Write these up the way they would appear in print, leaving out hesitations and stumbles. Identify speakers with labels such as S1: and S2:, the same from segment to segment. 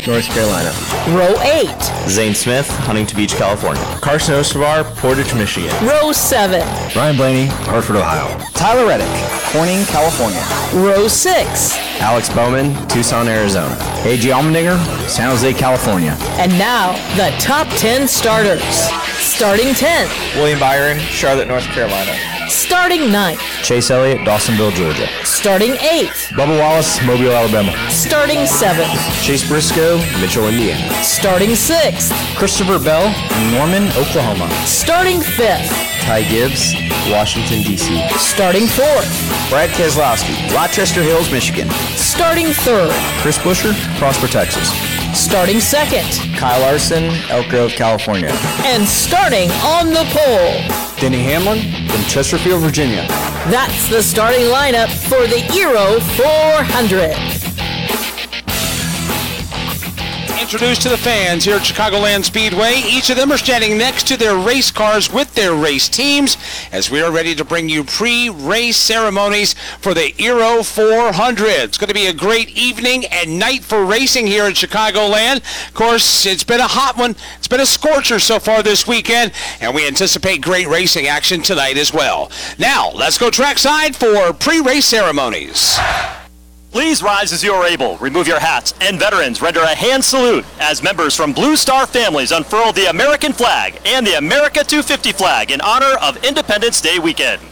S1: North Carolina.
S2: Row 8.
S3: Zane Smith, Huntington Beach, California.
S1: Carson Ostovar, Portage, Michigan.
S2: Row 7.
S4: Ryan Blaney, Hartford, Ohio.
S5: Tyler Reddick, Corning, California.
S2: Row 6.
S3: Alex Bowman, Tucson, Arizona.
S4: A.J. Allmendinger, San Jose, California.
S2: And now, the top 10 starters. Starting 10th.
S1: William Byron, Charlotte, North Carolina.
S2: Starting 9th.
S4: Chase Elliott, Dawsonville, Georgia.
S2: Starting 8th.
S4: Bubba Wallace, Mobile, Alabama.
S2: Starting 7th.
S3: Chase Briscoe, Mitchell, Indiana.
S2: Starting 6th.
S5: Christopher Bell, Norman, Oklahoma.
S2: Starting 5th.
S3: Ty Gibbs, Washington, D.C.
S2: Starting 4th.
S3: Brad Keselowski, Rochester Hills, Michigan.
S2: Starting 3rd.
S4: Chris Buescher, Prosper, Texas.
S2: Starting 2nd.
S5: Kyle Larson, Elk Grove, California.
S2: And starting on the pole.
S4: Denny Hamlin from Chesterfield, Virginia.
S2: That's the starting lineup for the Eero 400.
S6: Introduced to the fans here at Chicagoland Speedway. Each of them are standing next to their race cars with their race teams as we are ready to bring you pre-race ceremonies for the Eero 400. It's going to be a great evening and night for racing here at Chicagoland. Of course, it's been a hot one. It's been a scorcher so far this weekend, and we anticipate great racing action tonight as well. Now, let's go trackside for pre-race ceremonies.
S7: Please rise as you are able. Remove your hats, and veterans render a hand salute as members from Blue Star families unfurl the American flag and the America 250 flag in honor of Independence Day weekend.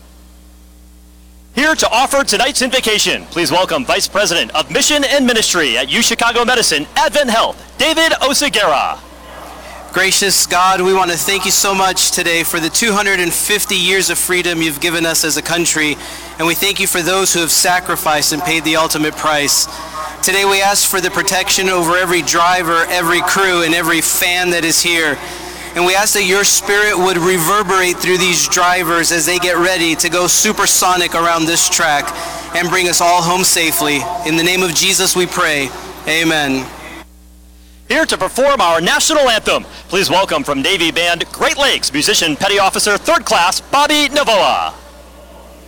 S7: Here to offer tonight's invocation, please welcome Vice President of Mission and Ministry at UChicago Medicine Advent Health, David Oseguera.
S8: Gracious God, we want to thank you so much today for the 250 years of freedom you've given us as a country, and we thank you for those who have sacrificed and paid the ultimate price. Today we ask for the protection over every driver, every crew, and every fan that is here. And we ask that your spirit would reverberate through these drivers as they get ready to go supersonic around this track and bring us all home safely. In the name of Jesus we pray. Amen.
S7: Here to perform our national anthem, please welcome from Navy Band Great Lakes musician Petty Officer 3rd Class Bobby Navoa.